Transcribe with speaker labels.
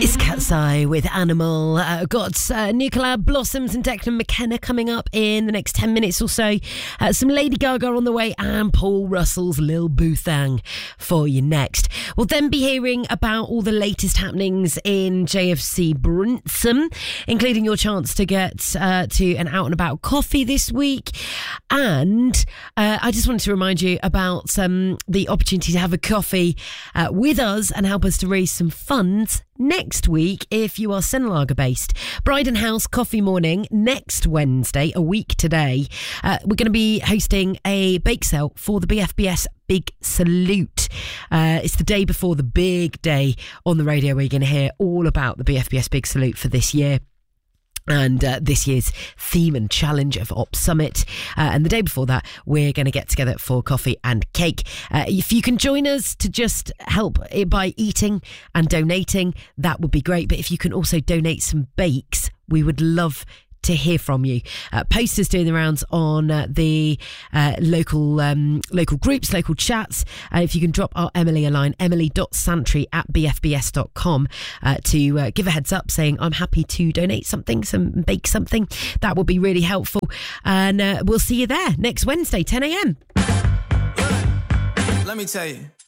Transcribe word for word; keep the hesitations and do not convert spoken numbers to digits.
Speaker 1: It's Cat's Eye with Animal. Uh, got uh, new collab Blossoms and Declan McKenna coming up in the next ten minutes or so. Uh, some Lady Gaga on the way and Paul Russell's Lil Boo Thang for you next. We'll then be hearing about all the latest happenings in J F C Brinsham, including your chance to get uh, to an out and about coffee this week. And uh, I just wanted to remind you about um, the opportunity to have a coffee uh, with us and help us to raise some funds next week if you are Senlager based. Bryden House Coffee Morning next Wednesday, a week today. Uh, we're going to be hosting a bake sale for the B F B S Big Salute. Uh, it's the day before the big day on the radio where you're going to hear all about the B F B S Big Salute for this year. And uh, this year's theme and challenge of Op Summit. Uh, and the day before that, we're going to get together for coffee and cake. Uh, if you can join us to just help by eating and donating, that would be great. But if you can also donate some bakes, we would love to hear from you. Uh, posters doing the rounds on uh, the uh, local um, local groups, local chats. And uh, if you can drop our Emily a line, emily dot santry at b f b s dot com uh, to uh, give a heads up saying I'm happy to donate something, some bake something. That would be really helpful. And uh, we'll see you there next Wednesday, ten a.m.
Speaker 2: Let me tell you.